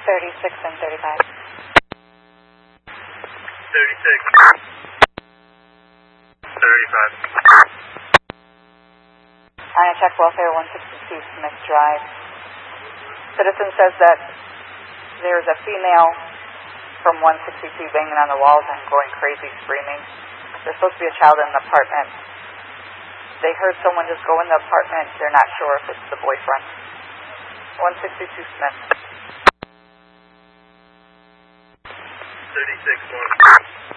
36 and 35. 36. 35. I check welfare 162 Smith Drive. Citizen says that there's a female from 162 banging on the walls and going crazy, screaming. There's supposed to be a child in the apartment. They heard someone just go in the apartment. They're not sure if it's the boyfriend. 162 Smith. 36.